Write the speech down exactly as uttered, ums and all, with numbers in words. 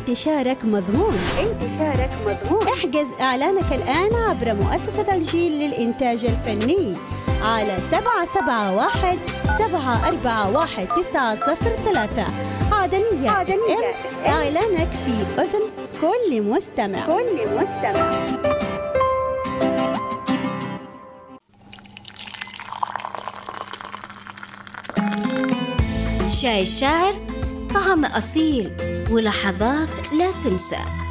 انتشارك مضمون. انتشارك مضمون. احجز إعلانك الآن عبر مؤسسة الجيل للإنتاج الفني على سبعة سبعة واحد سبعة أربعة واحد تسعة صفر ثلاثة. عدنية اف ام، إعلانك في أذن كل مستمع. كل مستمع. شاي الشاعر، طعم أصيل ولحظات لا تنسى.